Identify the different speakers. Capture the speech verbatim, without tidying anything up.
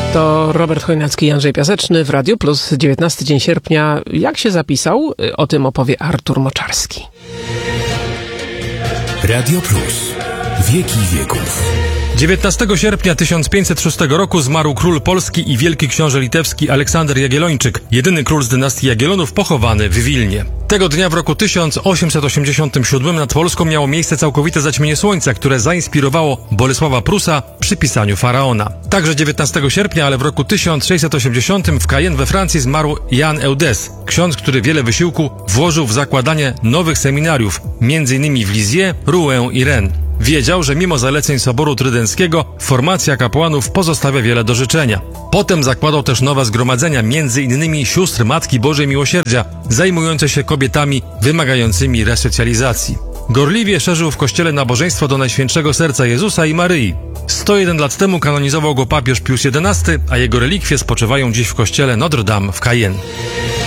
Speaker 1: To Robert Chojnacki i Andrzej Piaseczny w Radiu Plus, dziewiętnasty dzień sierpnia. Jak się zapisał? O tym opowie Artur Moczarski.
Speaker 2: Radio Plus. Wieki wieków.
Speaker 3: dziewiętnastego sierpnia tysiąc pięćset szóstego roku zmarł król Polski i wielki książę litewski Aleksander Jagiellończyk, jedyny król z dynastii Jagiellonów pochowany w Wilnie. Tego dnia w roku tysiąc osiemset osiemdziesiątym siódmym nad Polską miało miejsce całkowite zaćmienie słońca, które zainspirowało Bolesława Prusa przy pisaniu Faraona. Także dziewiętnastego sierpnia, ale w roku tysiąc sześćset osiemdziesiątym w Cayenne we Francji zmarł Jan Eudès, ksiądz, który wiele wysiłku włożył w zakładanie nowych seminariów, między innymi w Lisieux, Rouen i Rennes. Wiedział, że mimo zaleceń Soboru Trydenckiego formacja kapłanów pozostawia wiele do życzenia. Potem zakładał też nowe zgromadzenia, między innymi sióstr Matki Bożej Miłosierdzia, zajmujące się kobietami wymagającymi resocjalizacji. Gorliwie szerzył w kościele nabożeństwo do Najświętszego Serca Jezusa i Maryi. sto jeden lat temu kanonizował go papież Pius jedenasty, a jego relikwie spoczywają dziś w kościele Notre Dame w Cayenne.